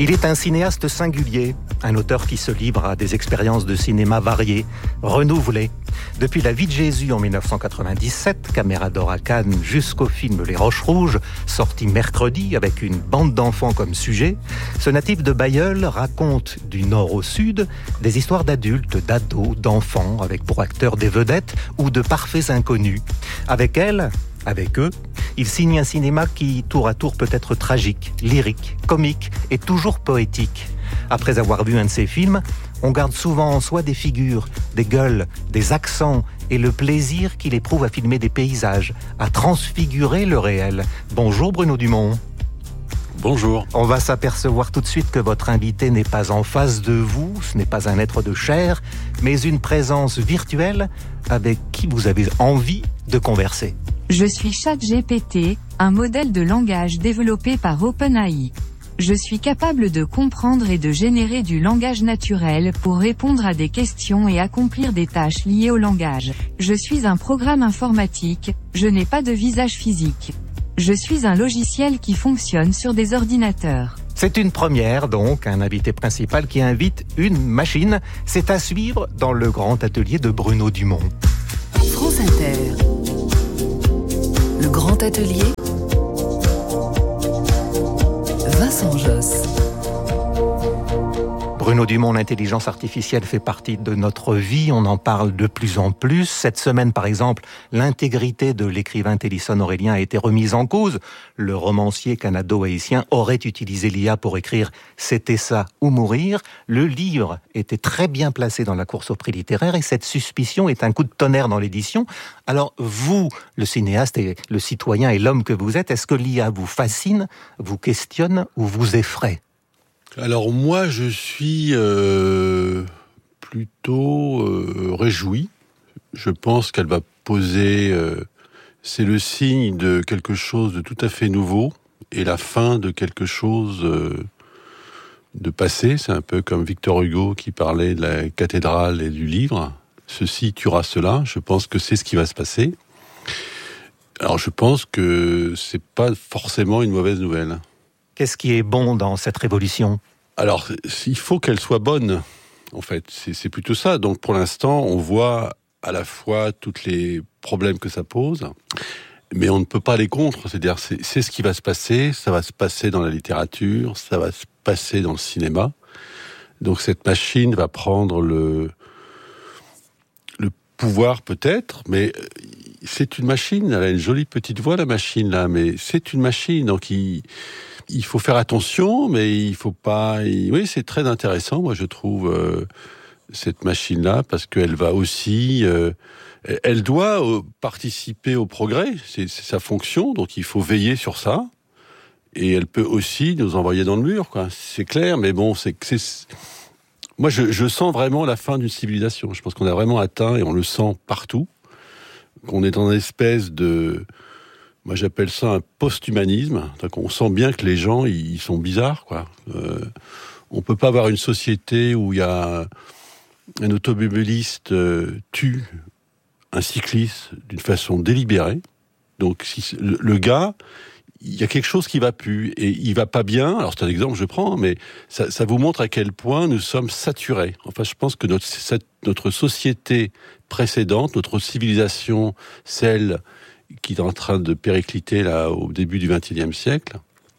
Il est un cinéaste singulier, un auteur qui se livre à des expériences de cinéma variées, renouvelées. Depuis La vie de Jésus en 1997, Caméra d'or à Cannes, jusqu'au film Les Roches Rouges, sorti mercredi avec une bande d'enfants comme sujet, ce natif de Bailleul raconte du nord au sud des histoires d'adultes, d'ados, d'enfants, avec pour acteurs des vedettes ou de parfaits inconnus. Avec eux, il signe un cinéma qui, tour à tour, peut être tragique, lyrique, comique et toujours poétique. Après avoir vu un de ses films, on garde souvent en soi des figures, des gueules, des accents et le plaisir qu'il éprouve à filmer des paysages, à transfigurer le réel. Bonjour Bruno Dumont. Bonjour. On va s'apercevoir tout de suite que votre invité n'est pas en face de vous, ce n'est pas un être de chair, mais une présence virtuelle avec qui vous avez envie de converser. Je suis ChatGPT, un modèle de langage développé par OpenAI. Je suis capable de comprendre et de générer du langage naturel pour répondre à des questions et accomplir des tâches liées au langage. Je suis un programme informatique, je n'ai pas de visage physique. Je suis un logiciel qui fonctionne sur des ordinateurs. C'est une première donc, un invité principal qui invite une machine. C'est à suivre dans le grand atelier de Bruno Dumont. France Inter. Le grand atelier. Vincent Josse. Bruno Dumont, l'intelligence artificielle fait partie de notre vie, on en parle de plus en plus. Cette semaine, par exemple, l'intégrité de l'écrivain Télisson Aurélien a été remise en cause. Le romancier canado-haïtien aurait utilisé l'IA pour écrire « C'était ça ou mourir ». Le livre était très bien placé dans la course au prix littéraire et cette suspicion est un coup de tonnerre dans l'édition. Alors vous, le cinéaste et le citoyen et l'homme que vous êtes, est-ce que l'IA vous fascine, vous questionne ou vous effraie ? Alors moi, je suis plutôt réjoui. Je pense qu'elle va poser... c'est le signe de quelque chose de tout à fait nouveau et la fin de quelque chose de passé. C'est un peu comme Victor Hugo qui parlait de la cathédrale et du livre. Ceci tuera cela. Je pense que c'est ce qui va se passer. Alors je pense que c'est pas forcément une mauvaise nouvelle. Qu'est-ce qui est bon dans cette révolution ? Alors, il faut qu'elle soit bonne, en fait. C'est plutôt ça. Donc, pour l'instant, on voit à la fois tous les problèmes que ça pose, mais on ne peut pas aller contre. C'est-à-dire, c'est ce qui va se passer. Ça va se passer dans la littérature, ça va se passer dans le cinéma. Donc, cette machine va prendre le pouvoir, peut-être, mais c'est une machine. Elle a une jolie petite voix, la machine, là, mais c'est une machine. Donc, il faut faire attention, mais il faut pas... Oui, c'est très intéressant, moi, je trouve, cette machine-là, parce qu'elle va aussi... elle doit participer au progrès, c'est sa fonction, donc il faut veiller sur ça. Et elle peut aussi nous envoyer dans le mur, quoi. C'est clair, mais bon, moi, je sens vraiment la fin d'une civilisation. Je pense qu'on a vraiment atteint, et on le sent partout, qu'on est dans une espèce de... Moi, j'appelle ça un post-humanisme. Donc, on sent bien que les gens, ils sont bizarres, quoi. On peut pas avoir une société où il y a un automobiliste tue un cycliste d'une façon délibérée. Donc, si le gars, il y a quelque chose qui va plus et il va pas bien. Alors, c'est un exemple que je prends, mais ça vous montre à quel point nous sommes saturés. Enfin, je pense que notre société précédente, notre civilisation, celle qui est en train de péricliter là au début du XXIe siècle,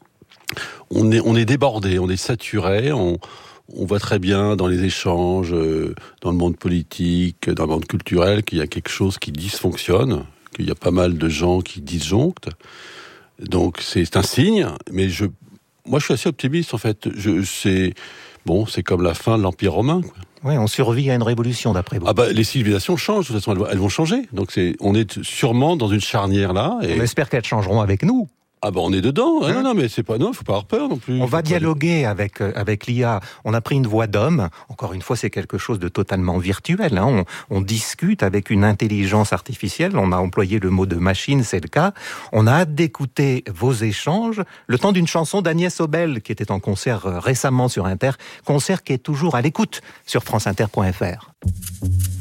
on est débordé, on est saturé, on voit très bien dans les échanges, dans le monde politique, dans le monde culturel, qu'il y a quelque chose qui dysfonctionne, qu'il y a pas mal de gens qui disjonctent. Donc c'est un signe, mais moi je suis assez optimiste en fait. C'est comme la fin de l'Empire romain, quoi. Oui, on survit à une révolution, d'après vous. Ah bah, les civilisations changent, de toute façon, elles vont changer. Donc on est sûrement dans une charnière là. Et... On espère qu'elles changeront avec nous. Ah ben on est dedans. Non, mais c'est pas, non, faut pas avoir peur non plus. On va dialoguer avec l'IA. On a pris une voix d'homme. Encore une fois, c'est quelque chose de totalement virtuel. Hein. On discute avec une intelligence artificielle. On a employé le mot de machine, c'est le cas. On a hâte d'écouter vos échanges. Le temps d'une chanson d'Agnès Obel, qui était en concert récemment sur Inter. Concert qui est toujours à l'écoute sur franceinter.fr.